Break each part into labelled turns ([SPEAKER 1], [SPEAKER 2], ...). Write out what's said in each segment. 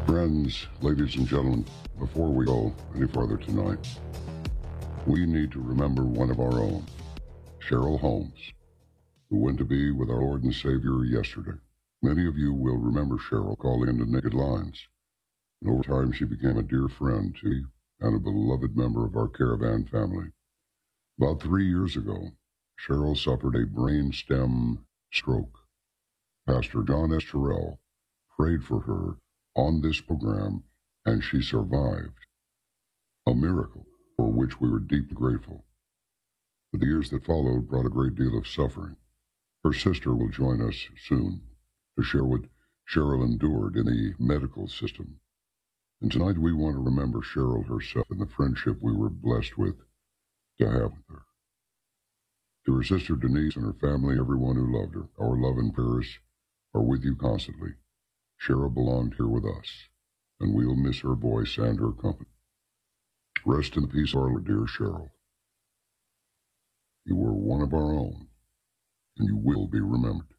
[SPEAKER 1] Friends, ladies and gentlemen, before we go any further tonight, we need to remember one of our own, Cheryl Holmes, who went to be with our Lord and Savior yesterday. Many of you will remember Cheryl calling into Naked Lines, and over time she became a dear friend to me and a beloved member of our caravan family. About 3 years ago, Cheryl suffered a brainstem stroke. Pastor John S. Terrell prayed for her on this program, and she survived. A miracle for which we were deeply grateful. But the years that followed brought a great deal of suffering. Her sister will join us soon to share what Cheryl endured in the medical system. And tonight we want to remember Cheryl herself and the friendship we were blessed with to have with her. To her sister Denise and her family, everyone who loved her, our love and prayers are with you constantly. Cheryl belonged here with us, and we'll miss her voice and her company. Rest in the peace of our Lord, dear Cheryl. You were one of our own, and you will be remembered.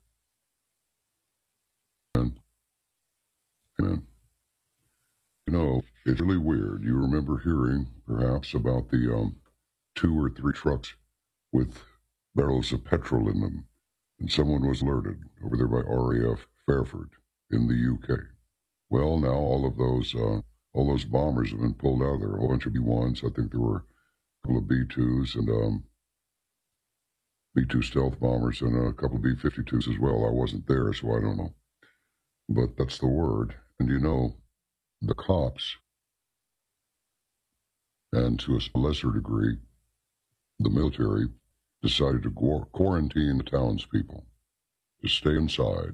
[SPEAKER 1] Amen. Amen. You know, it's really weird. You remember hearing, perhaps, about the 2 or 3 trucks with barrels of petrol in them, and someone was alerted over there by RAF Fairford in the UK. Well, now all those bombers have been pulled out of there. A whole bunch of B-1s. I think there were a couple of B-2s and B-2 stealth bombers and a couple of B-52s as well. I wasn't there, so I don't know. But that's the word. And you know, the cops, and to a lesser degree, the military, decided to quarantine the townspeople to stay inside.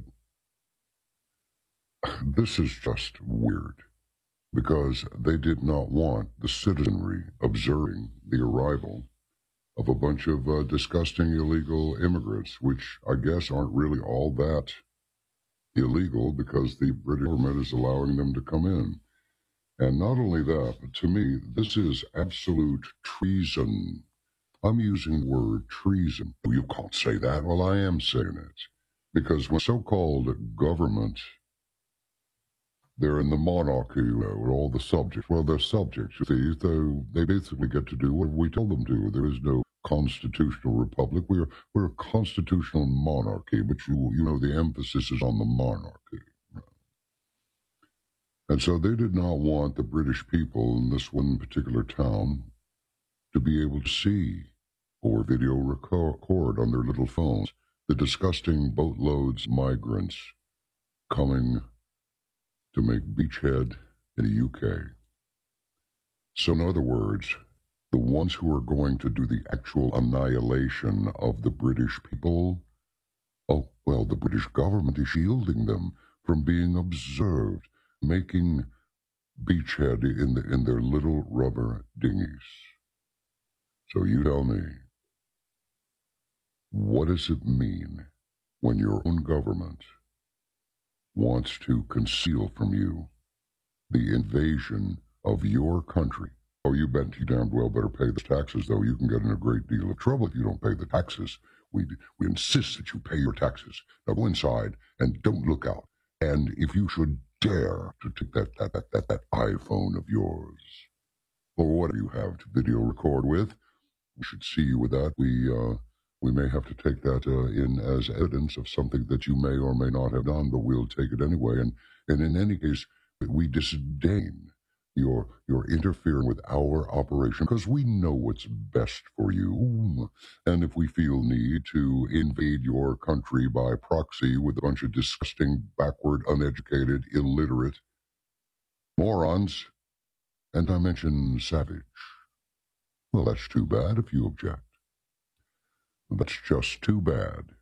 [SPEAKER 1] This is just weird, because they did not want the citizenry observing the arrival of a bunch of disgusting illegal immigrants, which I guess aren't really all that illegal because the British government is allowing them to come in. And not only that, but to me, this is absolute treason. I'm using the word treason. You can't say that. Well, I am saying it. Because when so-called government, they're in the monarchy, with all the subjects. Well, they're subjects, you see, so they basically get to do what we tell them to. There is no constitutional republic. We're a constitutional monarchy, but you know the emphasis is on the monarchy. And so they did not want the British people in this one particular town to be able to see or video record on their little phones the disgusting boatloads of migrants coming to make beachhead in the UK. So in other words, the ones who are going to do the actual annihilation of the British people, oh, well, the British government is shielding them from being observed, making beachhead in their little rubber dinghies. So you tell me, what does it mean when your own government wants to conceal from you the invasion of your country? Oh, you damn well better pay the taxes, though. You can get in a great deal of trouble if you don't pay the taxes. We insist that you pay your taxes. Now go inside and don't look out. And if you should dare to take that iPhone of yours, or whatever you have to video record with, we should see you with that. We may have to take that in as evidence of something that you may or may not have done, but we'll take it anyway. And in any case, we disdain your interfering with our operation, because we know what's best for you. And if we feel need to invade your country by proxy with a bunch of disgusting, backward, uneducated, illiterate morons, and I mention savage, well, that's too bad if you object. That's just too bad.